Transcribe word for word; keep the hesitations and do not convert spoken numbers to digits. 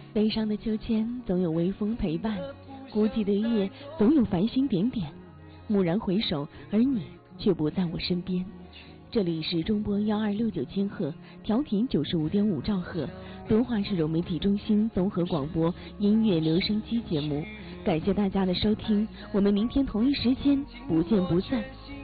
悲伤的秋千总有微风陪伴，孤寂的夜总有繁星点点。蓦然回首，而你却不在我身边。这里是中波幺二六九千赫，调频九十五点五兆赫，敦化市融媒体中心综合广播音乐留声机节目。感谢大家的收听，我们明天同一时间不见不散。